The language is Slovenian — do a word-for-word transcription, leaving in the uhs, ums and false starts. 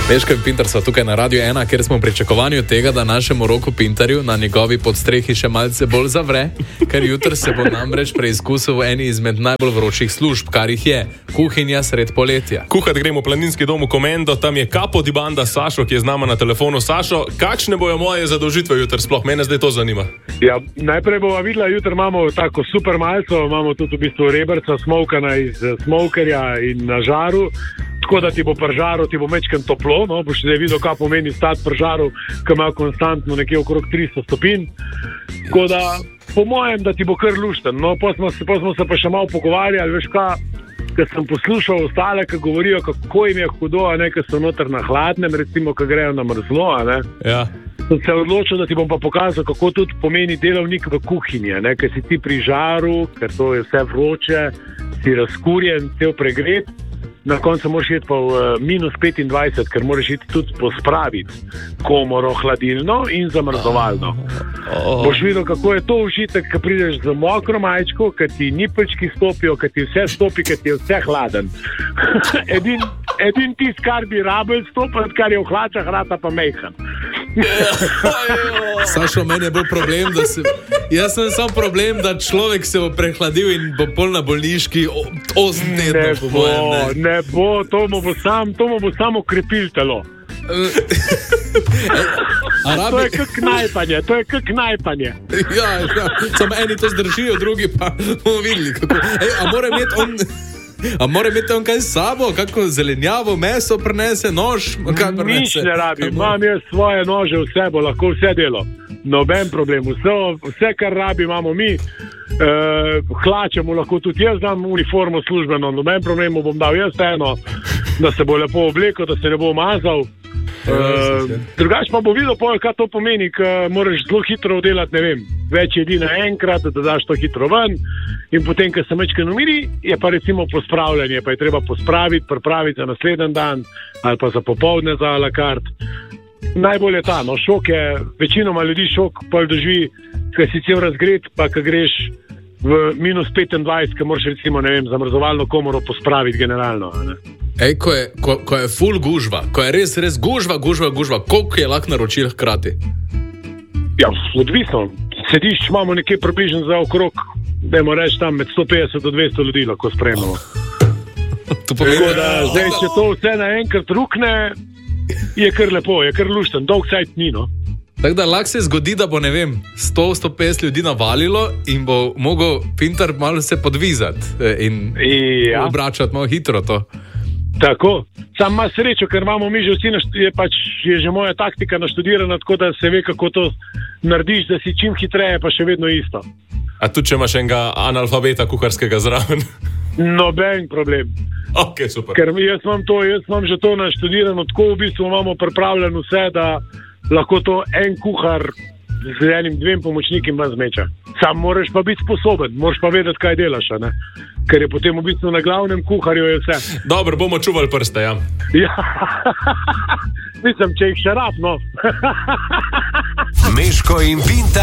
Meško in Pintar so tukaj na Radiu ena, ker smo v pričakovanju tega, da našemu Roku Pintarju na njegovi podstrehi še malce bolj zavre, ker jutri se bo namreč preizkusil v eni izmed najbolj vročih služb, kar jih je, kuhinja sred poletja. Kuhat gremo v planinski dom v Komendo, tam je Capo di Banda Sašo, ki je z nama na telefonu. Sašo, kakšne bojo moje zadolžitve jutri sploh? Mene zdaj to zanima. Ja, najprej bova videla, jutri imamo tako super malco, imamo tudi v bistvu rebrca smokana iz smokerja in na žaru. Tako da ti bo pržaru, ti bo mečken toplo, no, boš zdaj videl, kaj pomeni stati pržaru, ki ima konstantno nekje okrog tristo stopinj. Tako da, po mojem, da ti bo kar lušten. No, pa smo, pa smo se pa še malo pogovarjali, veš kaj, ker sem poslušal ostale, ki govorijo, kako jim je hudo, a ne, ker so noter na hladnem, recimo, ki grejo na mrzlo, a ne. Ja. Sem se odločil, da ti bom pa pokazal, kako tudi pomeni delovnik v kuhinji, ne, ker si ti pri žaru, ker to je vse vroče, si razkurjen, cel pregret. Na koncu moraš iti pa v minus petindvajset, ker moraš iti tudi pospraviti komoro hladilno in zamrzovalno. Oh. Boš videl, kako je to užitek, ko prideš z mokro majčko, ko ti nipečki stopijo, ko ti vse stopi, ko ti je vse hladen. edin, edin tist, kar bi rabel stopati, kar je v hlačah, rata pa mejhan. Sašo, meni je bil problem, da se... Jaz sem sam problem, da človek se bo prehladil in bo pol na bolniški osmdnevno, po mojem, ne. Ne bo, to mu bo sam, to mu bo samo krepil telo. Arabi... To je kak knajpanje, to je kak knajpanje. Ja, ja, samo eni to zdržijo, drugi pa bomo videli, kako... Ej, a mora imeti on... A mora imeti on kaj s sabo, kako zelenjavo, meso prinese, nož, kaj prinese? Nič ne rabi, imam jaz svoje nože, vse bo lahko vse delo. Noben problem, vse, vse kar rabi imamo mi, e, hlače mu lahko tudi jaz dam uniformo službeno, noben problem mu bom dal jaz eno, da se bo lepo oblekel, da se ne bo mazal. E, drugač pa bo videl, kaj to pomeni, ker moraš zelo hitro oddelati, ne vem, več jedi naenkrat, da daš to hitro ven in potem, ko se mečke umiri, je pa recimo pospravljanje, pa je treba pospraviti, pripraviti za naslednji dan ali pa za popoldne za a la carte. Najbolj je ta, no, šok je, večinoma ljudi šok pol doživi, ker si cel razgret, pa ko greš v minus petindvajset, ko moraš recimo, ne vem, zamrzovalno komoro pospraviti generalno, ne. Ej, ko je, ko, ko je ful gužva, ko je res, res gužva, gužva, gužva, koliko je lahko naročil hkrati? Ja, odvisno. Sedišč imamo nekje približno za okrog, dajmo reči tam med sto petdeset do dvesto ljudi lahko spremljamo. To pomeni, da zdaj, če to vse naenkrat rukne, je kar lepo, je kar lušten, dolg sajt ni, no. Tako da lahko se zgodi, da bo, ne vem, sto do sto petdeset ljudi navalilo in bo mogel Pintar malo se podvizati in ja. Obračati malo hitro to. Tako, sam ima srečo, ker imamo mi že vsi, našt- je pač je že moja taktika naštudirana, tako da se ve, kako to narediš, da si čim hitreje, pa še vedno isto. A tudi, če imaš enega analfabeta kuharskega zraven? Noben problem. Ok, super. Ker jaz imam to, jaz imam že to naštudirano, tako v bistvu imamo pripravljeno vse, da lahko to en kuhar z enim dvem pomočnikom vas zmeča. Sam moraš pa biti sposoben, moraš pa vedeti, kaj delaš, a ne? Ker je potem v bistvu na glavnem kuharju je vse. Dobro, bomo čuvali prste, ja. Ja, mislim, če jih še rab, no. Meško in Pintar.